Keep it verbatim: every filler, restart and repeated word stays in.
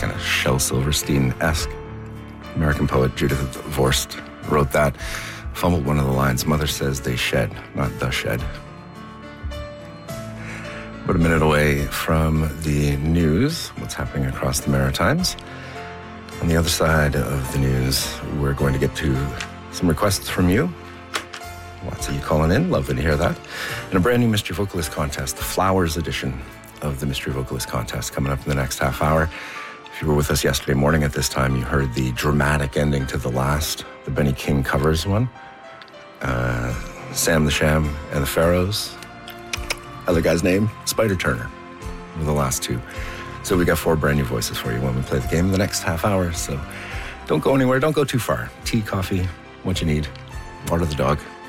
kind of Shel Silverstein-esque. American poet Judith Vorst wrote that. Fumbled one of the lines. Mother says they shed, not the shed. About a minute away from the news, what's happening across the Maritimes. On the other side of the news, we're going to get to some requests from you. Lots of you calling in. Lovely to hear that. And a brand new Mystery Vocalist contest, the Flowers edition of the Mystery Vocalist contest, coming up in the next half hour. If you were with us yesterday morning at this time, you heard the dramatic ending to the last, the Benny King covers one. Uh, Sam the Sham and the Pharaohs. Other guy's name, Spider Turner, were the last two. So we got four brand new voices for you when we play the game in the next half hour. So don't go anywhere. Don't go too far. Tea, coffee, what you need. Water the dog.